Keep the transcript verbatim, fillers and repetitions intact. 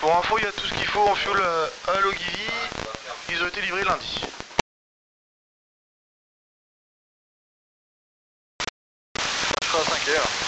Pour info, il y a tout ce qu'il faut en fuel euh, à Logivi. Ils ont été livrés lundi. Je serai à cinq heures.